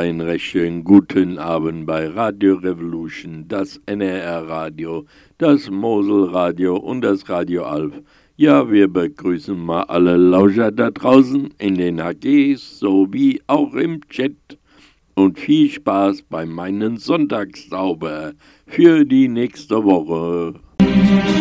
einen recht schönen guten Abend bei Radio Revolution, das NRR-Radio, das Mosel-Radio und das Radio Alf. Ja, wir begrüßen mal alle Lauscher da draußen in den AGs sowie auch im Chat. Und viel Spaß bei meinen Sonntagssauber für die nächste Woche.